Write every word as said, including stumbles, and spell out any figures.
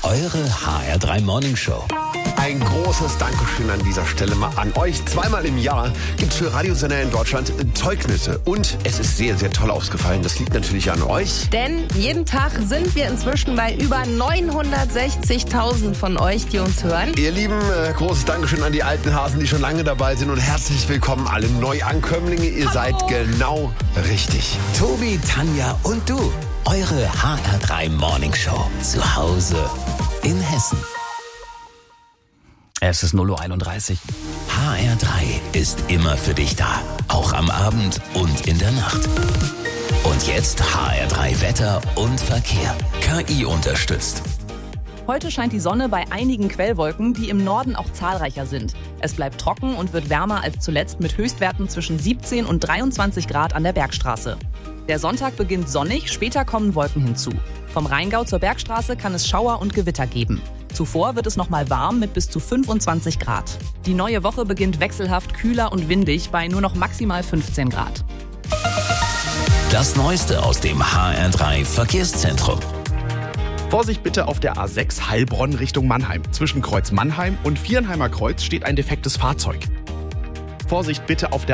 Eure H R drei Morning Show. Ein großes Dankeschön an dieser Stelle mal an euch. Zweimal im Jahr gibt es für Radiosender in Deutschland Zeugnisse. Und es ist sehr, sehr toll ausgefallen. Das liegt natürlich an euch. Denn jeden Tag sind wir inzwischen bei über neunhundertsechzigtausend von euch, die uns hören. Ihr Lieben, äh, großes Dankeschön an die alten Hasen, die schon lange dabei sind. Und herzlich willkommen alle Neuankömmlinge. Ihr Hallo. seid genau richtig. Tobi, Tanja und du. Eure H R drei Morning Show. Zu Hause in Hessen. Es ist null Uhr einunddreißig. H R drei ist immer für dich da. Auch am Abend und in der Nacht. Und jetzt H R drei Wetter und Verkehr. K I unterstützt. Heute scheint die Sonne bei einigen Quellwolken, die im Norden auch zahlreicher sind. Es bleibt trocken und wird wärmer als zuletzt mit Höchstwerten zwischen siebzehn und dreiundzwanzig Grad an der Bergstraße. Der Sonntag beginnt sonnig, später kommen Wolken hinzu. Vom Rheingau zur Bergstraße kann es Schauer und Gewitter geben. Zuvor wird es nochmal warm mit bis zu fünfundzwanzig Grad. Die neue Woche beginnt wechselhaft kühler und windig bei nur noch maximal fünfzehn Grad. Das Neueste aus dem H R drei Verkehrszentrum. Vorsicht bitte auf der A sechs Heilbronn Richtung Mannheim. Zwischen Kreuz Mannheim und Viernheimer Kreuz steht ein defektes Fahrzeug. Vorsicht bitte auf der